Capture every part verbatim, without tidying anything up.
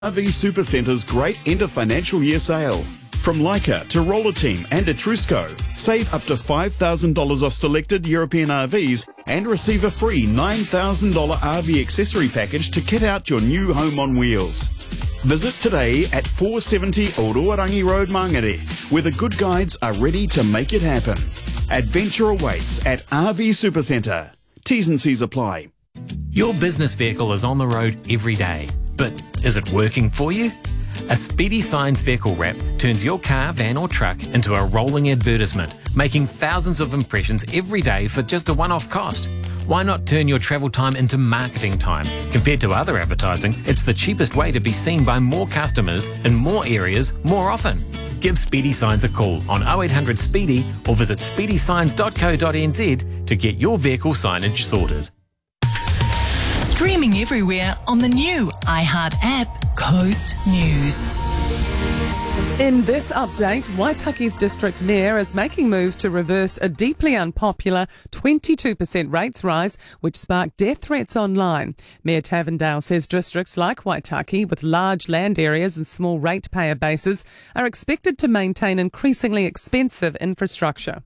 R V Supercenter's great end of financial year sale. From Leica to Roller Team and Etrusco, save up to five thousand dollars off selected European R Vs and receive a free nine thousand dollars R V accessory package to kit out your new home on wheels. Visit today at four seventy Oroarangi Road, Mangere, where the good guides are ready to make it happen. Adventure awaits at R V Supercenter. T's and C's apply. Your business vehicle is on the road every day, but is it working for you? A Speedy Signs vehicle wrap turns your car, van or truck into a rolling advertisement, making thousands of impressions every day for just a one-off cost. Why not turn your travel time into marketing time? Compared to other advertising, it's the cheapest way to be seen by more customers in more areas more often. Give Speedy Signs a call on oh eight hundred Speedy or visit speedy signs dot co dot n z to get your vehicle signage sorted. Streaming everywhere on the new iHeart app, Coast News. In this update, Waitaki's district mayor is making moves to reverse a deeply unpopular twenty-two percent rates rise, which sparked death threats online. Mayor Tavendale says districts like Waitaki, with large land areas and small ratepayer bases, are expected to maintain increasingly expensive infrastructure.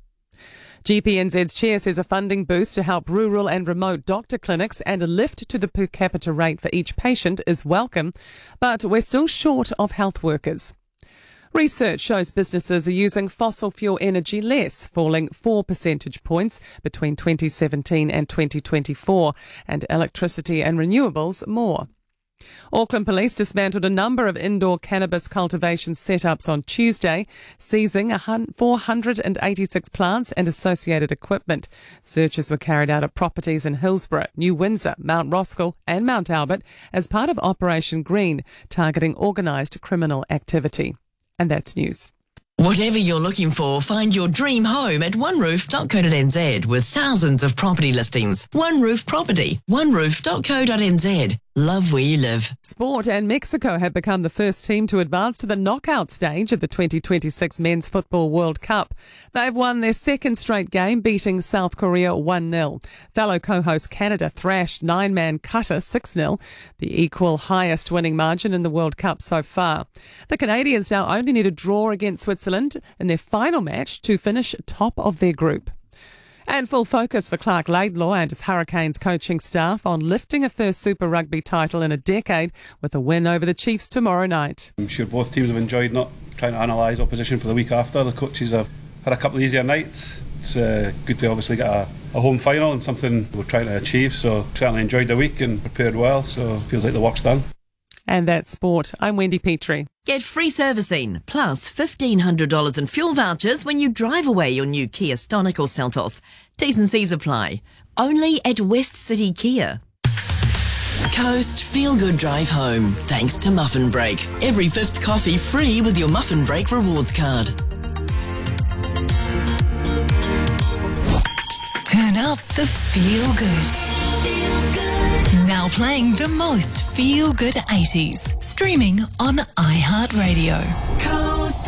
G P N Z's chair says a funding boost to help rural and remote doctor clinics and a lift to the per capita rate for each patient is welcome, but we're still short of health workers. Research shows businesses are using fossil fuel energy less, falling four percentage points between twenty seventeen and twenty twenty-four, and electricity and renewables more. Auckland Police dismantled a number of indoor cannabis cultivation setups on Tuesday, seizing four hundred eighty-six plants and associated equipment. Searches were carried out at properties in Hillsborough, New Windsor, Mount Roskill and Mount Albert as part of Operation Green, targeting organised criminal activity. And that's news. Whatever you're looking for, find your dream home at one roof dot co dot n z with thousands of property listings. One Roof Property, one roof dot co dot n z. Love where you live. Sport, and Mexico have become the first team to advance to the knockout stage of the twenty twenty-six Men's Football World Cup. They've won their second straight game, beating South Korea one nil. Fellow co-host Canada thrashed nine-man Qatar six nil, the equal highest winning margin in the World Cup so far. The Canadians now only need a draw against Switzerland in their final match to finish top of their group. And full focus for Clark Laidlaw and his Hurricanes coaching staff on lifting a first Super Rugby title in a decade with a win over the Chiefs tomorrow night. I'm sure both teams have enjoyed not trying to analyse opposition for the week after. The coaches have had a couple of easier nights. It's uh, good to obviously get a, a home final and something we're trying to achieve. So certainly enjoyed the week and prepared well. So feels like the work's done. And that's sport. I'm Wendy Petrie. Get free servicing plus fifteen hundred dollars in fuel vouchers when you drive away your new Kia Stonic or Seltos. T's and C's apply. Only at West City Kia. Coast Feel Good Drive Home, thanks to Muffin Break. Every fifth coffee free with your Muffin Break rewards card. Turn up the feel good. Feel good. Now playing the most feel good eighties. Streaming on iHeartRadio.